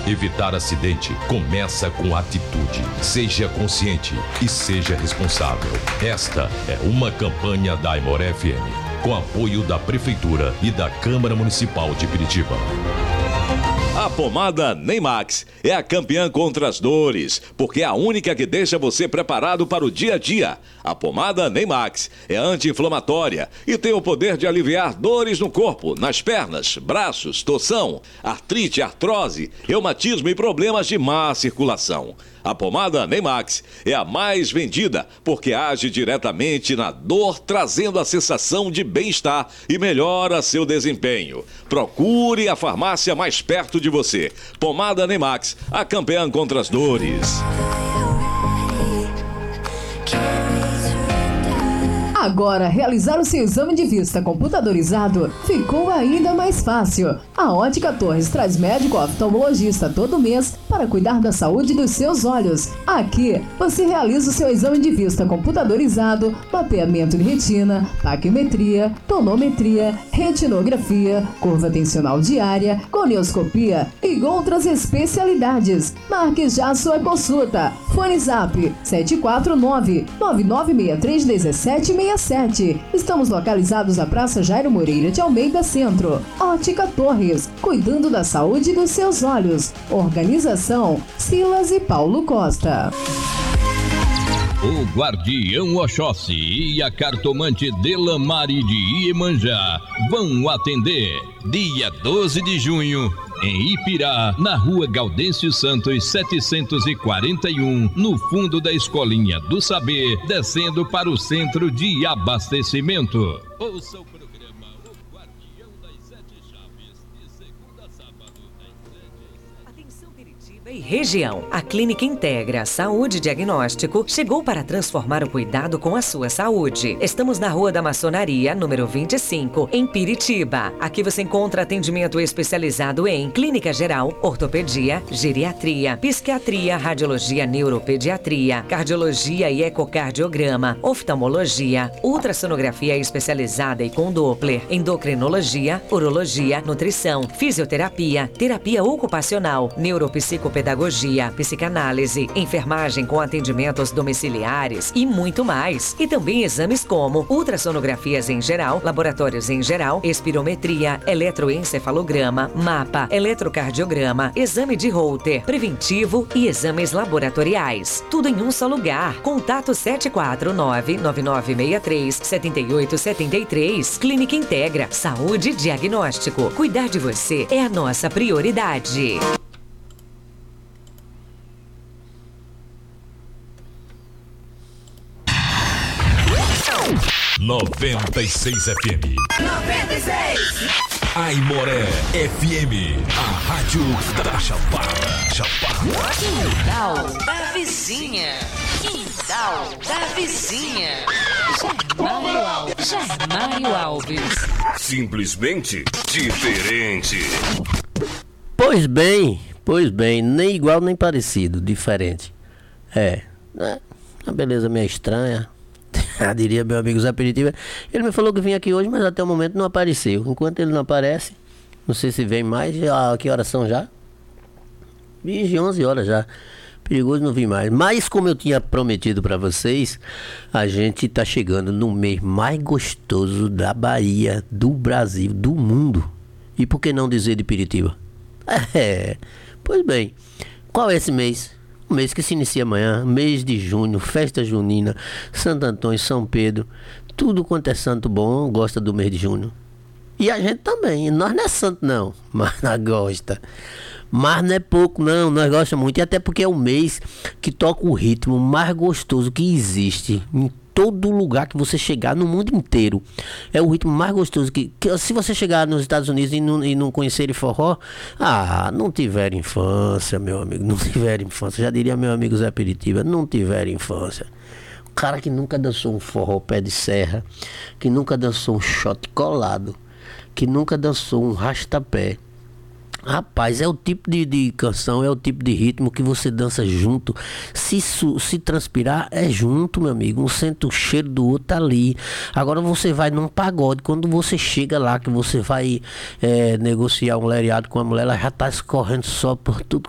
Evitar acidente começa com atitude. Seja consciente e seja responsável. Esta é uma campanha da Aimoré FM, com apoio da Prefeitura e da Câmara Municipal de Piritiba. A pomada Neymax é a campeã contra as dores, porque é a única que deixa você preparado para o dia a dia. A pomada Neymax é anti-inflamatória e tem o poder de aliviar dores no corpo, nas pernas, braços, torção, artrite, artrose, reumatismo e problemas de má circulação. A pomada Neymax é a mais vendida porque age diretamente na dor, trazendo a sensação de bem-estar e melhora seu desempenho. Procure a farmácia mais perto de você. Pomada Neymax, a campeã contra as dores. Agora, realizar o seu exame de vista computadorizado ficou ainda mais fácil. A Ótica Torres traz médico oftalmologista todo mês para cuidar da saúde dos seus olhos. Aqui, você realiza o seu exame de vista computadorizado, mapeamento de retina, taquimetria, tonometria, retinografia, curva tensional diária, conioscopia e outras especialidades. Marque já a sua consulta. Fone Zap 749-9963-1767. Estamos localizados na Praça Jairo Moreira de Almeida Centro. Ótica Torres, cuidando da saúde dos seus olhos. Organização Silas e Paulo Costa. O Guardião Oxóssi e a cartomante Delamare de Iemanjá vão atender dia 12 de junho em Ipirá, na rua Gaudêncio Santos 741, no fundo da Escolinha do Saber, descendo para o centro de abastecimento. Ouça o programa O Guardião das Sete Chaves, de segunda a sábado, às 7h. Atenção Piritiba e região. A Clínica Integra Saúde e Diagnóstico chegou para transformar o cuidado com a sua saúde. Estamos na Rua da Maçonaria, número 25, em Piritiba. Aqui você encontra atendimento especializado em clínica geral, ortopedia, geriatria, psiquiatria, radiologia, neuropediatria, cardiologia e ecocardiograma, oftalmologia, ultrassonografia especializada e com Doppler, endocrinologia, urologia, nutrição, fisioterapia, terapia ocupacional, neuropsicopedagogia, psicanálise, enfermagem com atendimentos domiciliares e muito mais. E também exames como ultrassonografias em geral, laboratórios em geral, espirometria, eletroencefalograma, mapa, eletrocardiograma, exame de Holter, preventivo e exames laboratoriais. Tudo em um só lugar. Contato 749-9963-7873. Clínica Integra Saúde e Diagnóstico. Cuidar de você é a nossa prioridade. 96 FM. 96! Aimoré FM, a rádio da Chapada. Quintal da vizinha. Quintal da vizinha. Germário Alves. Simplesmente diferente. Pois bem, nem igual nem parecido, diferente. Uma beleza meio estranha. Diria meu amigo Zé Piritiba. Ele me falou que vinha aqui hoje, mas até o momento não apareceu. Enquanto ele não aparece, não sei se vem mais. Que horas são já? 11 horas já. Perigoso não vir mais. Mas como eu tinha prometido para vocês, a gente tá chegando no mês mais gostoso da Bahia, do Brasil, do mundo. E por que não dizer de Piritiba? Pois bem, qual é esse mês? O mês que se inicia amanhã, mês de junho, festa junina, Santo Antônio, São Pedro, tudo quanto é santo bom gosta do mês de junho. E a gente também, nós não é santo não, mas nós gosta. Mas não é pouco não, nós gostamos muito. E até porque é um mês que toca o ritmo mais gostoso que existe em todo lugar que você chegar no mundo inteiro. É o ritmo mais gostoso que se você chegar nos Estados Unidos e não conhecer forró, não tiver infância, meu amigo, não tiver infância. Já diria meu amigo Zé Piritiba, não tiver infância. O cara que nunca dançou um forró pé de serra, que nunca dançou um shot colado, que nunca dançou um rastapé. Rapaz, é o tipo de canção, é o tipo de ritmo que você dança junto. Se transpirar, é junto, meu amigo. Um sente o cheiro do outro ali. Agora você vai num pagode, quando você chega lá, que você vai negociar um lereado com a mulher, ela já tá escorrendo só por tudo